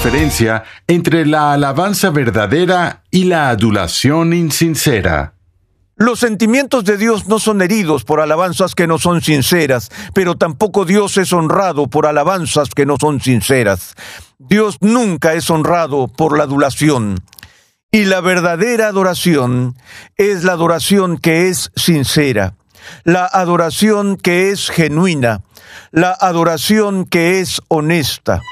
diferencia entre la alabanza verdadera y la adulación insincera. Los sentimientos de Dios no son heridos por alabanzas que no son sinceras, pero tampoco Dios es honrado por alabanzas que no son sinceras. Dios nunca es honrado por la adulación. Y la verdadera adoración es la adoración que es sincera, la adoración que es genuina, la adoración que es honesta.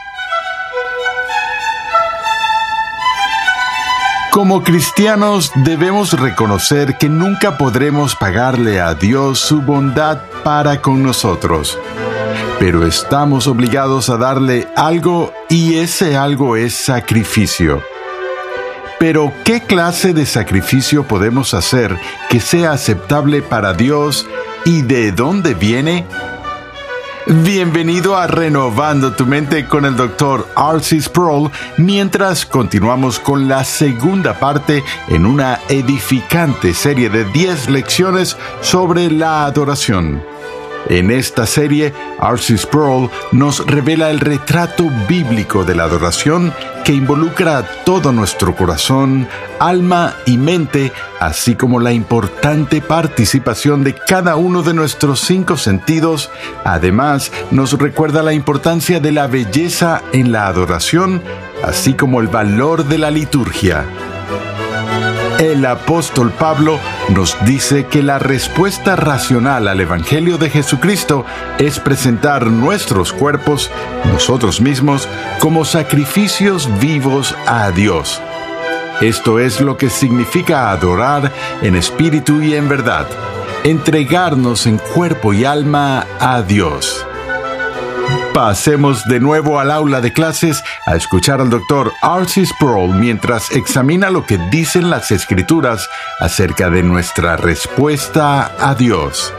Como cristianos debemos reconocer que nunca podremos pagarle a Dios su bondad para con nosotros. Pero estamos obligados a darle algo y ese algo es sacrificio. Pero, ¿qué clase de sacrificio podemos hacer que sea aceptable para Dios y de dónde viene? Bienvenido a Renovando tu Mente con el Dr. R.C. Sproul, mientras continuamos con la segunda parte en una edificante serie de 10 lecciones sobre la adoración. En esta serie, R.C. Sproul nos revela el retrato bíblico de la adoración que involucra todo nuestro corazón, alma y mente, así como la importante participación de cada uno de nuestros 5 sentidos. Además, nos recuerda la importancia de la belleza en la adoración, así como el valor de la liturgia. El apóstol Pablo nos dice que la respuesta racional al Evangelio de Jesucristo es presentar nuestros cuerpos, nosotros mismos, como sacrificios vivos a Dios. Esto es lo que significa adorar en espíritu y en verdad, entregarnos en cuerpo y alma a Dios. Pasemos de nuevo al aula de clases a escuchar al Dr. R.C. Sproul mientras examina lo que dicen las Escrituras acerca de nuestra respuesta a Dios.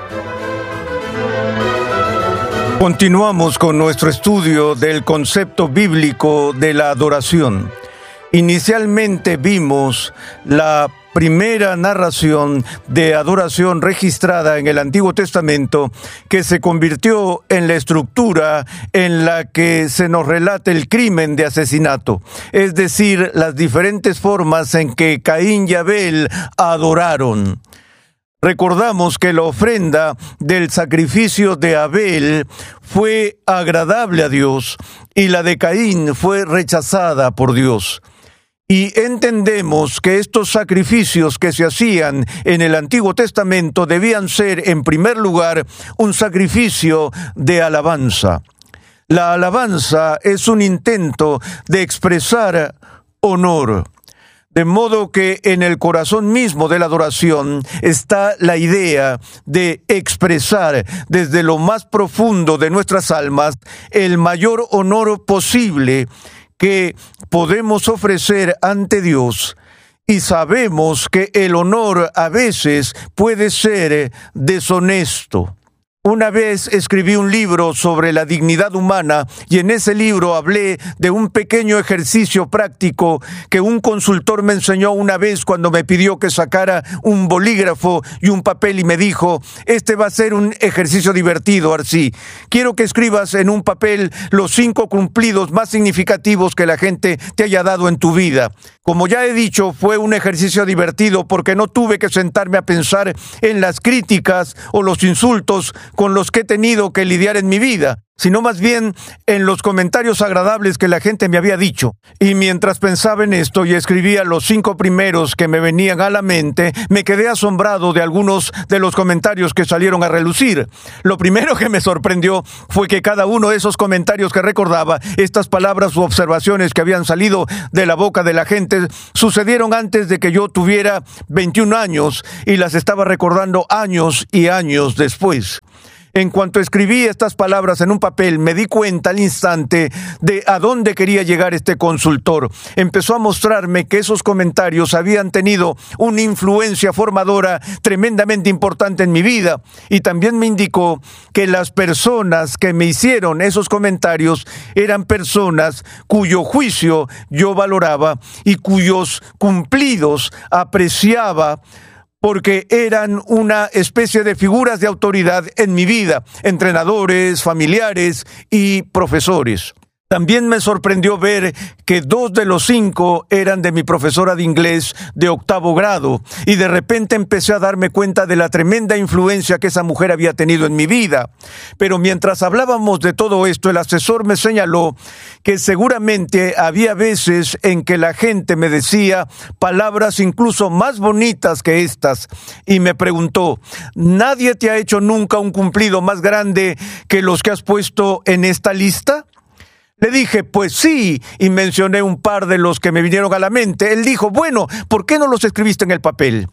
Continuamos con nuestro estudio del concepto bíblico de la adoración. Inicialmente vimos la primera narración de adoración registrada en el Antiguo Testamento que se convirtió en la estructura en la que se nos relata el crimen de asesinato, es decir, las diferentes formas en que Caín y Abel adoraron. Recordamos que la ofrenda del sacrificio de Abel fue agradable a Dios y la de Caín fue rechazada por Dios. Y entendemos que estos sacrificios que se hacían en el Antiguo Testamento debían ser, en primer lugar, un sacrificio de alabanza. La alabanza es un intento de expresar honor. De modo que en el corazón mismo de la adoración está la idea de expresar desde lo más profundo de nuestras almas el mayor honor posible que podemos ofrecer ante Dios, y sabemos que el honor a veces puede ser deshonesto. Una vez escribí un libro sobre la dignidad humana y en ese libro hablé de un pequeño ejercicio práctico que un consultor me enseñó una vez cuando me pidió que sacara un bolígrafo y un papel y me dijo: este va a ser un ejercicio divertido, Arcí. Quiero que escribas en un papel los 5 cumplidos más significativos que la gente te haya dado en tu vida. Como ya he dicho, fue un ejercicio divertido porque no tuve que sentarme a pensar en las críticas o los insultos con los que he tenido que lidiar en mi vida, sino más bien en los comentarios agradables que la gente me había dicho. Y mientras pensaba en esto y escribía los 5 primeros que me venían a la mente, me quedé asombrado de algunos de los comentarios que salieron a relucir. Lo primero que me sorprendió fue que cada uno de esos comentarios que recordaba, estas palabras u observaciones que habían salido de la boca de la gente, sucedieron antes de que yo tuviera 21 años y las estaba recordando años y años después. En cuanto escribí estas palabras en un papel, me di cuenta al instante de a dónde quería llegar este consultor. Empezó a mostrarme que esos comentarios habían tenido una influencia formadora tremendamente importante en mi vida. Y también me indicó que las personas que me hicieron esos comentarios eran personas cuyo juicio yo valoraba y cuyos cumplidos apreciaba, porque eran una especie de figuras de autoridad en mi vida, entrenadores, familiares y profesores. También me sorprendió ver que 2 de los 5 eran de mi profesora de inglés de 8º grado, y de repente empecé a darme cuenta de la tremenda influencia que esa mujer había tenido en mi vida. Pero mientras hablábamos de todo esto, el asesor me señaló que seguramente había veces en que la gente me decía palabras incluso más bonitas que estas, y me preguntó: ¿nadie te ha hecho nunca un cumplido más grande que los que has puesto en esta lista? Le dije, pues sí, y mencioné un par de los que me vinieron a la mente. Él dijo, bueno, ¿por qué no los escribiste en el papel?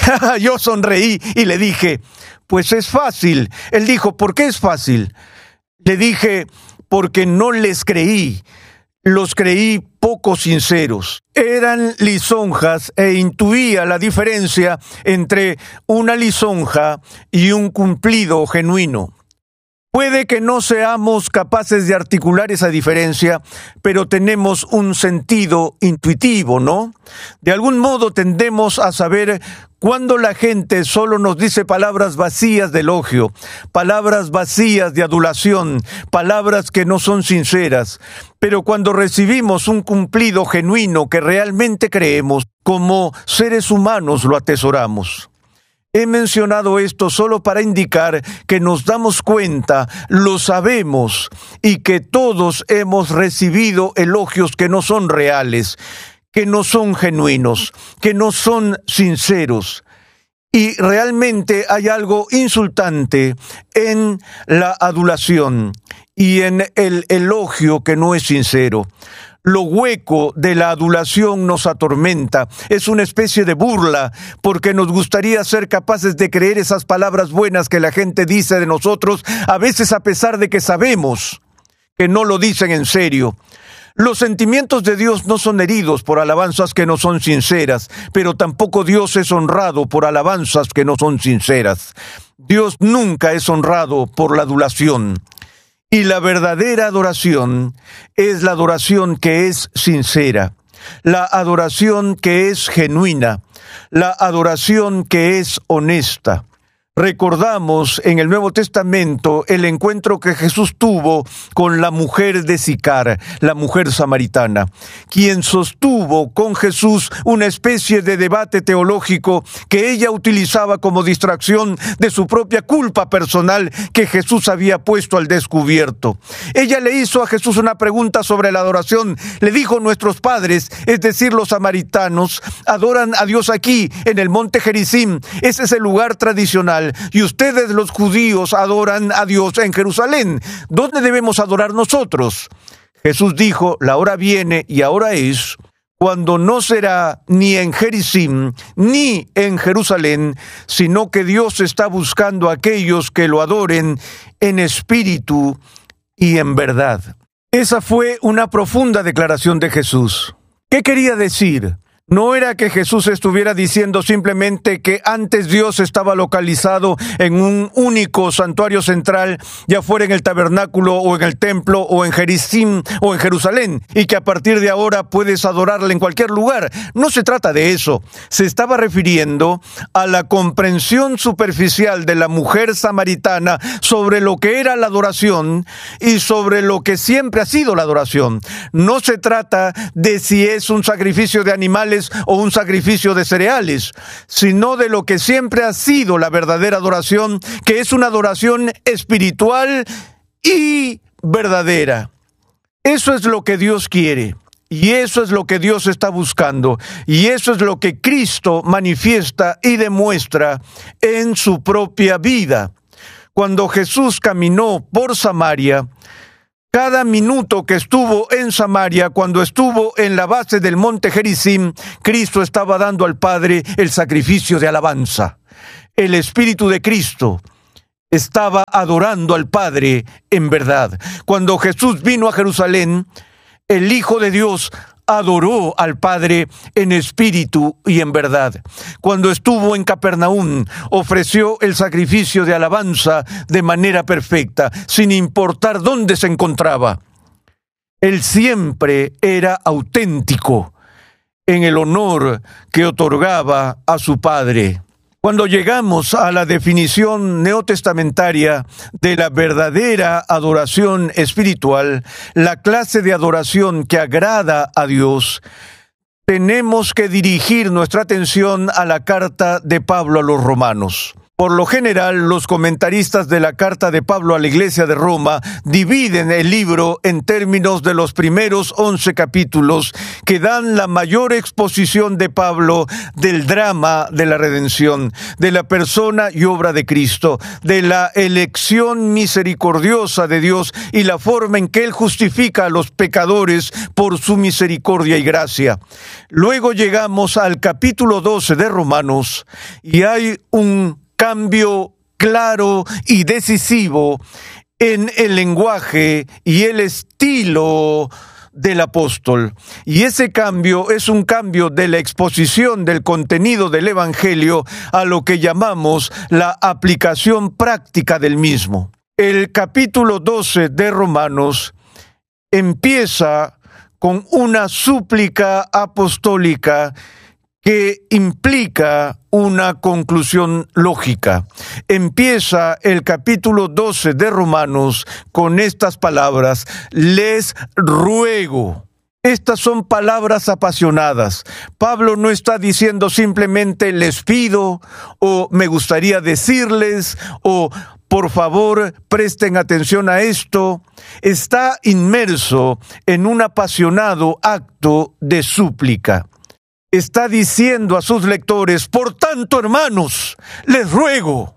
Yo sonreí y le dije, pues es fácil. Él dijo, ¿por qué es fácil? Le dije, porque no les creí. Los creí poco sinceros. Eran lisonjas e intuía la diferencia entre una lisonja y un cumplido genuino. Puede que no seamos capaces de articular esa diferencia, pero tenemos un sentido intuitivo, ¿no? De algún modo tendemos a saber cuando la gente solo nos dice palabras vacías de elogio, palabras vacías de adulación, palabras que no son sinceras. Pero cuando recibimos un cumplido genuino que realmente creemos, como seres humanos lo atesoramos. He mencionado esto solo para indicar que nos damos cuenta, lo sabemos, y que todos hemos recibido elogios que no son reales, que no son genuinos, que no son sinceros. Y realmente hay algo insultante en la adulación y en el elogio que no es sincero. Lo hueco de la adulación nos atormenta, es una especie de burla, porque nos gustaría ser capaces de creer esas palabras buenas que la gente dice de nosotros, a veces a pesar de que sabemos que no lo dicen en serio. Los sentimientos de Dios no son heridos por alabanzas que no son sinceras, pero tampoco Dios es honrado por alabanzas que no son sinceras. Dios nunca es honrado por la adulación. Y la verdadera adoración es la adoración que es sincera, la adoración que es genuina, la adoración que es honesta. Recordamos en el Nuevo Testamento el encuentro que Jesús tuvo con la mujer de Sicar, la mujer samaritana, quien sostuvo con Jesús una especie de debate teológico que ella utilizaba como distracción de su propia culpa personal que Jesús había puesto al descubierto. Ella le hizo a Jesús una pregunta sobre la adoración. Le dijo, nuestros padres, es decir, los samaritanos, adoran a Dios aquí, en el monte Gerizim. Ese es el lugar tradicional. Y ustedes, los judíos, adoran a Dios en Jerusalén. ¿Dónde debemos adorar nosotros? Jesús dijo, la hora viene y ahora es, cuando no será ni en Gerizim ni en Jerusalén, sino que Dios está buscando a aquellos que lo adoren en espíritu y en verdad. Esa fue una profunda declaración de Jesús. ¿Qué quería decir? No era que Jesús estuviera diciendo simplemente que antes Dios estaba localizado en un único santuario central, ya fuera en el tabernáculo o en el templo o en Gerizim o en Jerusalén, y que a partir de ahora puedes adorarle en cualquier lugar. No se trata de eso. Se estaba refiriendo a la comprensión superficial de la mujer samaritana sobre lo que era la adoración y sobre lo que siempre ha sido la adoración. No se trata de si es un sacrificio de animales o un sacrificio de cereales, sino de lo que siempre ha sido la verdadera adoración, que es una adoración espiritual y verdadera. Eso es lo que Dios quiere, y eso es lo que Dios está buscando, y eso es lo que Cristo manifiesta y demuestra en su propia vida. Cuando Jesús caminó por Samaria, cada minuto que estuvo en Samaria, cuando estuvo en la base del monte Gerizim, Cristo estaba dando al Padre el sacrificio de alabanza. El Espíritu de Cristo estaba adorando al Padre en verdad. Cuando Jesús vino a Jerusalén, el Hijo de Dios adoró al Padre en espíritu y en verdad. Cuando estuvo en Capernaum, ofreció el sacrificio de alabanza de manera perfecta, sin importar dónde se encontraba. Él siempre era auténtico en el honor que otorgaba a su Padre. Cuando llegamos a la definición neotestamentaria de la verdadera adoración espiritual, la clase de adoración que agrada a Dios, tenemos que dirigir nuestra atención a la carta de Pablo a los romanos. Por lo general, los comentaristas de la carta de Pablo a la iglesia de Roma dividen el libro en términos de los primeros 11 capítulos que dan la mayor exposición de Pablo del drama de la redención, de la persona y obra de Cristo, de la elección misericordiosa de Dios y la forma en que Él justifica a los pecadores por su misericordia y gracia. Luego llegamos al capítulo 12 de Romanos y hay un cambio claro y decisivo en el lenguaje y el estilo del apóstol. Y ese cambio es un cambio de la exposición del contenido del Evangelio a lo que llamamos la aplicación práctica del mismo. El capítulo 12 de Romanos empieza con una súplica apostólica que implica una conclusión lógica. Empieza el capítulo 12 de Romanos con estas palabras: les ruego. Estas son palabras apasionadas. Pablo no está diciendo simplemente les pido, o me gustaría decirles, o por favor presten atención a esto. Está inmerso en un apasionado acto de súplica. Está diciendo a sus lectores: por tanto, hermanos, les ruego.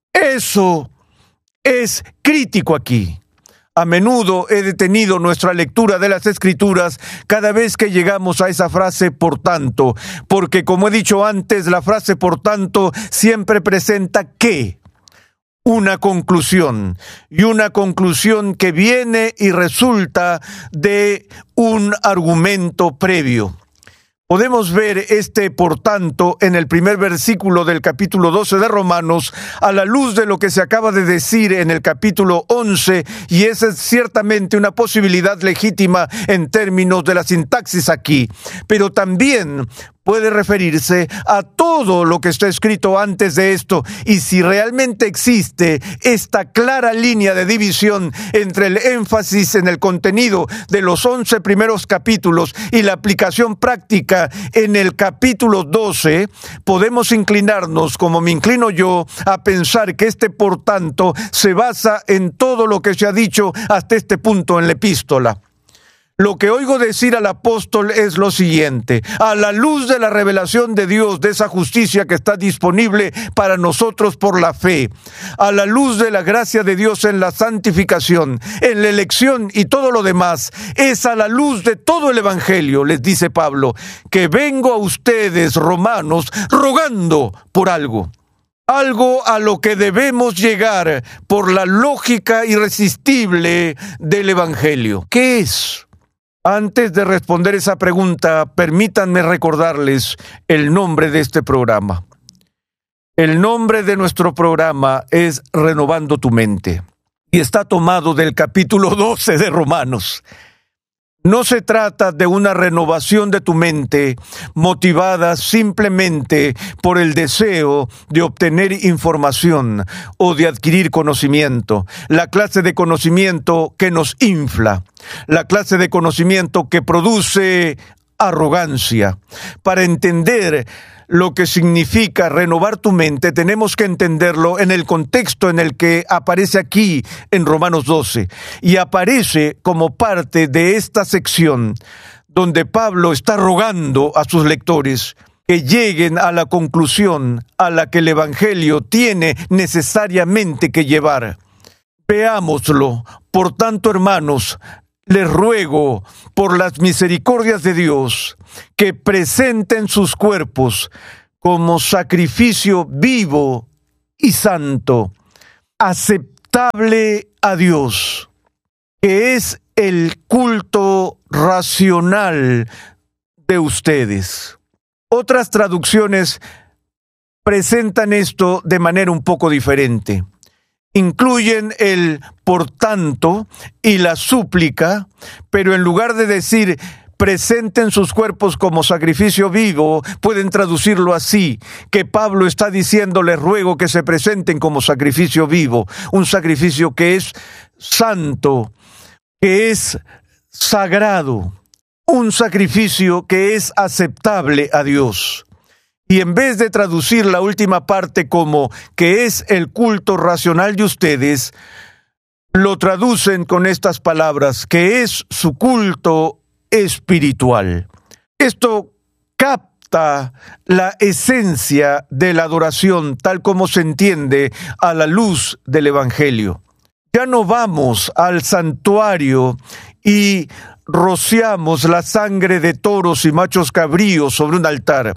Eso es crítico aquí. A menudo he detenido nuestra lectura de las Escrituras cada vez que llegamos a esa frase por tanto, porque como he dicho antes, la frase por tanto siempre presenta ¿qué? Una conclusión, y una conclusión que viene y resulta de un argumento previo. Podemos ver este por tanto en el primer versículo del capítulo 12 de Romanos a la luz de lo que se acaba de decir en el capítulo 11, y esa es ciertamente una posibilidad legítima en términos de la sintaxis aquí, pero también puede referirse a todo lo que está escrito antes de esto, y si realmente existe esta clara línea de división entre el énfasis en el contenido de los 11 primeros capítulos y la aplicación práctica en el capítulo 12, podemos inclinarnos, como me inclino yo, a pensar que este por tanto se basa en todo lo que se ha dicho hasta este punto en la epístola. Lo que oigo decir al apóstol es lo siguiente: a la luz de la revelación de Dios, de esa justicia que está disponible para nosotros por la fe, a la luz de la gracia de Dios en la santificación, en la elección y todo lo demás, es a la luz de todo el Evangelio, les dice Pablo, que vengo a ustedes, romanos, rogando por algo a lo que debemos llegar por la lógica irresistible del Evangelio. ¿Qué es? Antes de responder esa pregunta, permítanme recordarles el nombre de este programa. El nombre de nuestro programa es Renovando tu Mente y está tomado del capítulo 12 de Romanos. No se trata de una renovación de tu mente motivada simplemente por el deseo de obtener información o de adquirir conocimiento, la clase de conocimiento que nos infla, la clase de conocimiento que produce arrogancia. Para entender lo que significa renovar tu mente, tenemos que entenderlo en el contexto en el que aparece aquí en Romanos 12, y aparece como parte de esta sección donde Pablo está rogando a sus lectores que lleguen a la conclusión a la que el Evangelio tiene necesariamente que llevar. Veámoslo. Por tanto, hermanos, les ruego, por las misericordias de Dios, que presenten sus cuerpos como sacrificio vivo y santo, aceptable a Dios, que es el culto racional de ustedes. Otras traducciones presentan esto de manera un poco diferente. Incluyen el por tanto y la súplica, pero en lugar de decir presenten sus cuerpos como sacrificio vivo, pueden traducirlo así, que Pablo está diciendo, les ruego que se presenten como sacrificio vivo, un sacrificio que es santo, que es sagrado, un sacrificio que es aceptable a Dios. Y en vez de traducir la última parte como que es el culto racional de ustedes, lo traducen con estas palabras, que es su culto espiritual. Esto capta la esencia de la adoración tal como se entiende a la luz del Evangelio. Ya no vamos al santuario y rociamos la sangre de toros y machos cabríos sobre un altar.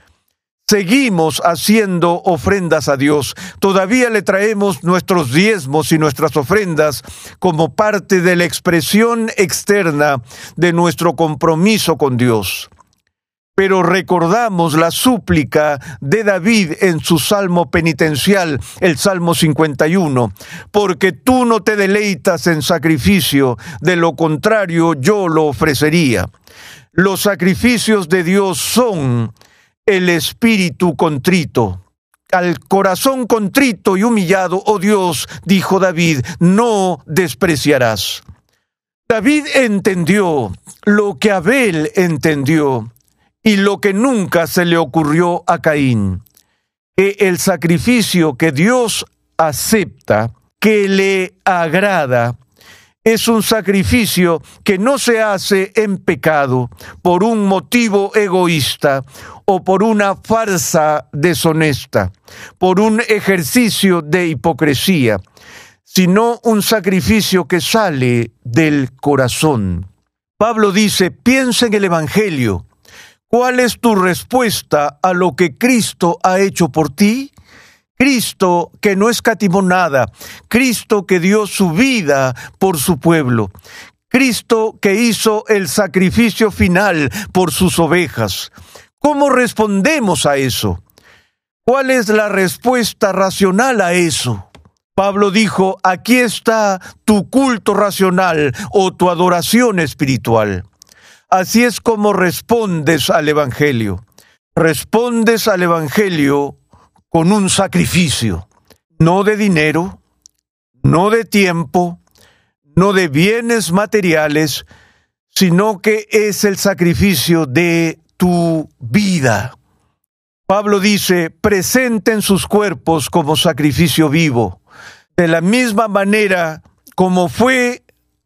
Seguimos haciendo ofrendas a Dios. Todavía le traemos nuestros diezmos y nuestras ofrendas como parte de la expresión externa de nuestro compromiso con Dios. Pero recordamos la súplica de David en su salmo penitencial, el Salmo 51, porque tú no te deleitas en sacrificio, de lo contrario yo lo ofrecería. Los sacrificios de Dios son el espíritu contrito. Al corazón contrito y humillado, oh Dios, dijo David, no despreciarás. David entendió lo que Abel entendió y lo que nunca se le ocurrió a Caín, que el sacrificio que Dios acepta, que le agrada, es un sacrificio que no se hace en pecado por un motivo egoísta o por una farsa deshonesta, por un ejercicio de hipocresía, sino un sacrificio que sale del corazón. Pablo dice, piensa en el Evangelio. ¿Cuál es tu respuesta a lo que Cristo ha hecho por ti? Cristo que no escatimó nada, Cristo que dio su vida por su pueblo, Cristo que hizo el sacrificio final por sus ovejas. ¿Cómo respondemos a eso? ¿Cuál es la respuesta racional a eso? Pablo dijo, aquí está tu culto racional o tu adoración espiritual. Así es como respondes al Evangelio. Respondes al Evangelio con un sacrificio, no de dinero, no de tiempo, no de bienes materiales, sino que es el sacrificio de tu vida. Pablo dice, presenten sus cuerpos como sacrificio vivo. De la misma manera como fue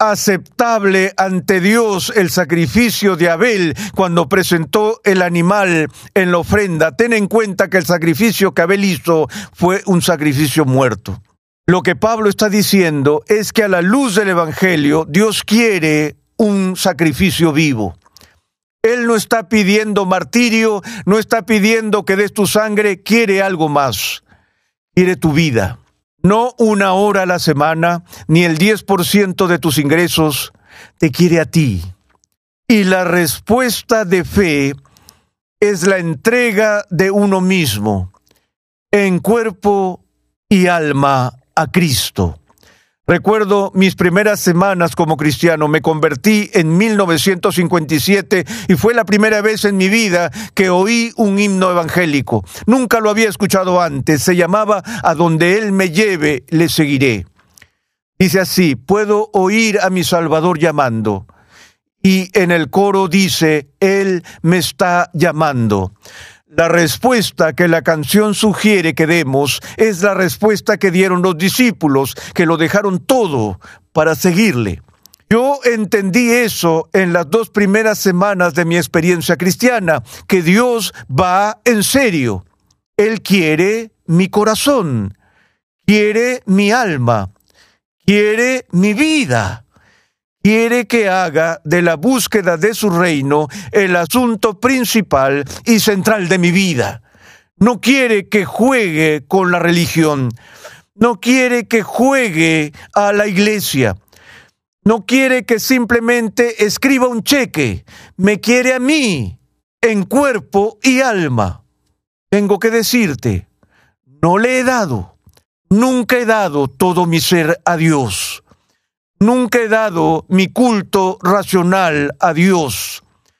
aceptable ante Dios el sacrificio de Abel cuando presentó el animal en la ofrenda. Ten en cuenta que el sacrificio que Abel hizo fue un sacrificio muerto. Lo que Pablo está diciendo es que a la luz del Evangelio, Dios quiere un sacrificio vivo. Él no está pidiendo martirio, no está pidiendo que des tu sangre, quiere algo más. Quiere tu vida. No 1 hora a la semana, ni el 10% de tus ingresos, te quiere a ti. Y la respuesta de fe es la entrega de uno mismo, en cuerpo y alma, a Cristo. Recuerdo mis primeras semanas como cristiano. Me convertí en 1957 y fue la primera vez en mi vida que oí un himno evangélico. Nunca lo había escuchado antes. Se llamaba A donde Él me lleve, le seguiré. Dice así, puedo oír a mi Salvador llamando. Y en el coro dice, Él me está llamando. La respuesta que la canción sugiere que demos es la respuesta que dieron los discípulos, que lo dejaron todo para seguirle. Yo entendí eso en las 2 primeras semanas de mi experiencia cristiana, que Dios va en serio. Él quiere mi corazón, quiere mi alma, quiere mi vida. Quiere que haga de la búsqueda de su reino el asunto principal y central de mi vida. No quiere que juegue con la religión. No quiere que juegue a la iglesia. No quiere que simplemente escriba un cheque. Me quiere a mí, en cuerpo y alma. Tengo que decirte, no le he dado, nunca he dado todo mi ser a Dios. Nunca he dado mi culto racional a Dios.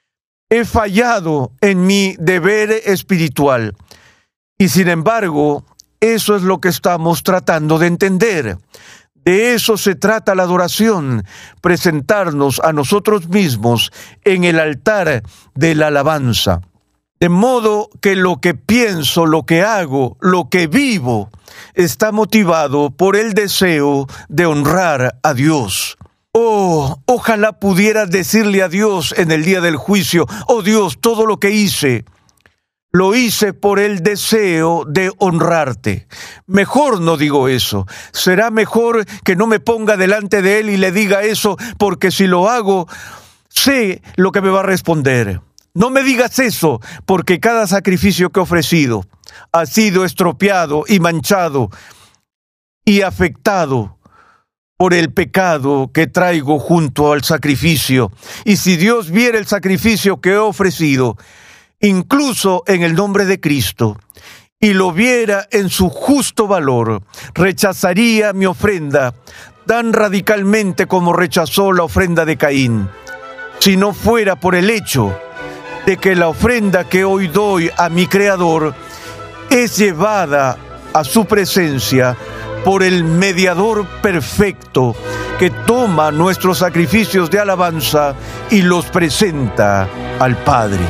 He fallado en mi deber espiritual. Y sin embargo, eso es lo que estamos tratando de entender. De eso se trata la adoración, presentarnos a nosotros mismos en el altar de la alabanza. De modo que lo que pienso, lo que hago, lo que vivo, está motivado por el deseo de honrar a Dios. Oh, ojalá pudiera decirle a Dios en el día del juicio: oh Dios, todo lo que hice, lo hice por el deseo de honrarte. Mejor no digo eso. Será mejor que no me ponga delante de Él y le diga eso, porque si lo hago, sé lo que me va a responder. No me digas eso, porque cada sacrificio que he ofrecido ha sido estropeado y manchado y afectado por el pecado que traigo junto al sacrificio. Y si Dios viera el sacrificio que he ofrecido, incluso en el nombre de Cristo, y lo viera en su justo valor, rechazaría mi ofrenda tan radicalmente como rechazó la ofrenda de Caín, si no fuera por el hecho de que la ofrenda que hoy doy a mi Creador es llevada a su presencia por el mediador perfecto que toma nuestros sacrificios de alabanza y los presenta al Padre.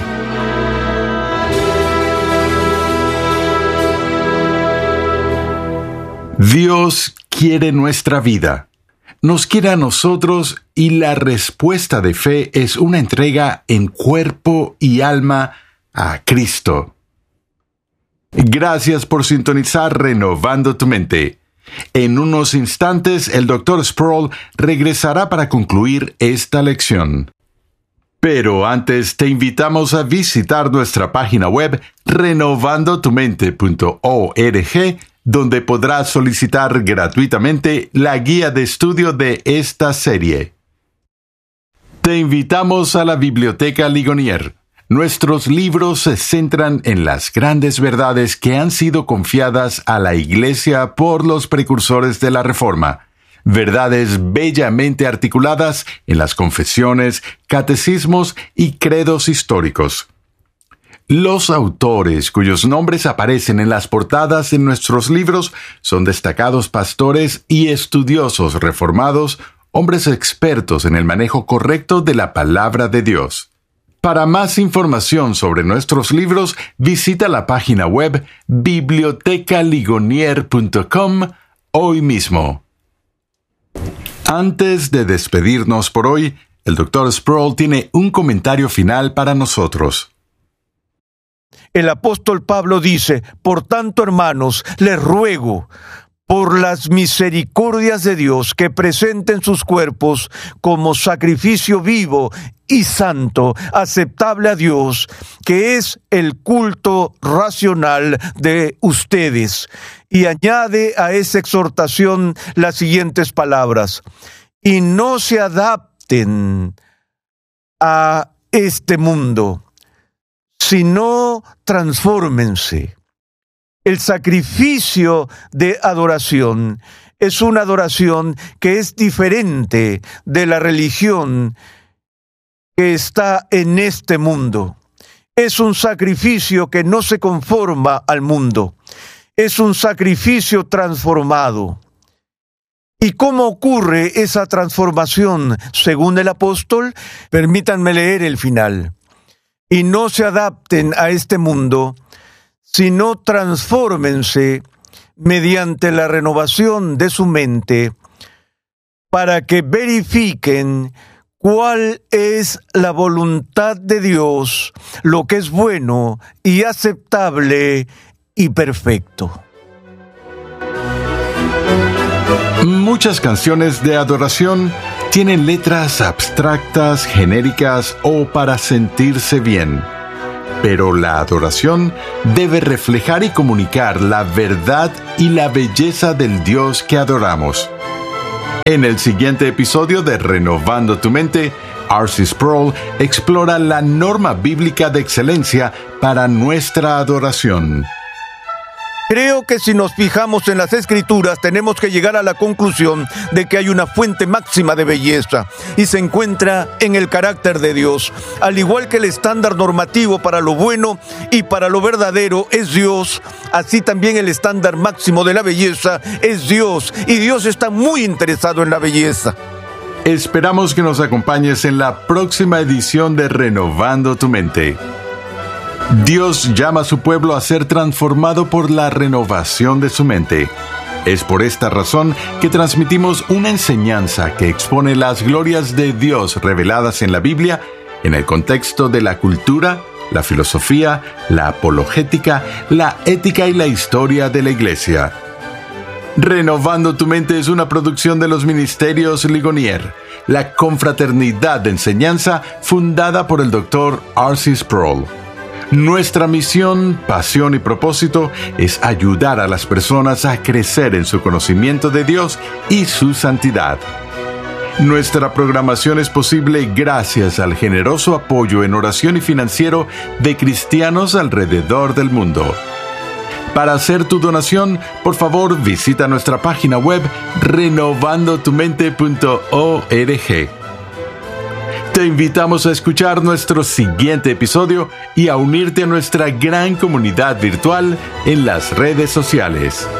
Dios quiere nuestra vida, nos quiere a nosotros, y la respuesta de fe es una entrega en cuerpo y alma a Cristo. Gracias por sintonizar Renovando tu Mente. En unos instantes el Dr. Sproul regresará para concluir esta lección. Pero antes te invitamos a visitar nuestra página web renovandotumente.org, donde podrás solicitar gratuitamente la guía de estudio de esta serie. Te invitamos a la Biblioteca Ligonier. Nuestros libros se centran en las grandes verdades que han sido confiadas a la Iglesia por los precursores de la Reforma. Verdades bellamente articuladas en las confesiones, catecismos y credos históricos. Los autores cuyos nombres aparecen en las portadas de nuestros libros son destacados pastores y estudiosos reformados, hombres expertos en el manejo correcto de la palabra de Dios. Para más información sobre nuestros libros, visita la página web bibliotecaligonier.com hoy mismo. Antes de despedirnos por hoy, el Dr. Sproul tiene un comentario final para nosotros. El apóstol Pablo dice: por tanto, hermanos, les ruego, por las misericordias de Dios, que presenten sus cuerpos como sacrificio vivo y santo, aceptable a Dios, que es el culto racional de ustedes. Y añade a esa exhortación las siguientes palabras: y no se adapten a este mundo, sino transfórmense. El sacrificio de adoración es una adoración que es diferente de la religión que está en este mundo. Es un sacrificio que no se conforma al mundo. Es un sacrificio transformado. ¿Y cómo ocurre esa transformación según el apóstol? Permítanme leer el final. Y no se adapten a este mundo, sino transfórmense mediante la renovación de su mente, para que verifiquen cuál es la voluntad de Dios, lo que es bueno y aceptable y perfecto. Muchas canciones de adoración tienen letras abstractas, genéricas o para sentirse bien. Pero la adoración debe reflejar y comunicar la verdad y la belleza del Dios que adoramos. En el siguiente episodio de Renovando tu Mente, R.C. Sproul explora la norma bíblica de excelencia para nuestra adoración. Creo que si nos fijamos en las Escrituras tenemos que llegar a la conclusión de que hay una fuente máxima de belleza y se encuentra en el carácter de Dios. Al igual que el estándar normativo para lo bueno y para lo verdadero es Dios, así también el estándar máximo de la belleza es Dios, y Dios está muy interesado en la belleza. Esperamos que nos acompañes en la próxima edición de Renovando tu Mente. Dios llama a su pueblo a ser transformado por la renovación de su mente. Es por esta razón que transmitimos una enseñanza que expone las glorias de Dios reveladas en la Biblia en el contexto de la cultura, la filosofía, la apologética, la ética y la historia de la Iglesia. Renovando tu Mente es una producción de los Ministerios Ligonier, la confraternidad de enseñanza fundada por el Dr. R.C. Sproul. Nuestra misión, pasión y propósito es ayudar a las personas a crecer en su conocimiento de Dios y su santidad. Nuestra programación es posible gracias al generoso apoyo en oración y financiero de cristianos alrededor del mundo. Para hacer tu donación, por favor visita nuestra página web renovandotumente.org. Te invitamos a escuchar nuestro siguiente episodio y a unirte a nuestra gran comunidad virtual en las redes sociales.